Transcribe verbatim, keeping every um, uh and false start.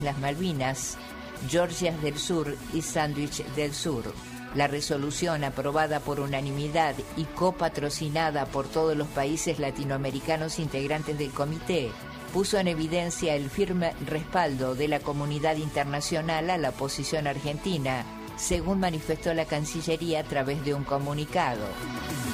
las Malvinas, Georgias del Sur y Sandwich del Sur. La resolución, aprobada por unanimidad y copatrocinada por todos los países latinoamericanos integrantes del comité, puso en evidencia el firme respaldo de la comunidad internacional a la posición argentina, según manifestó la Cancillería a través de un comunicado.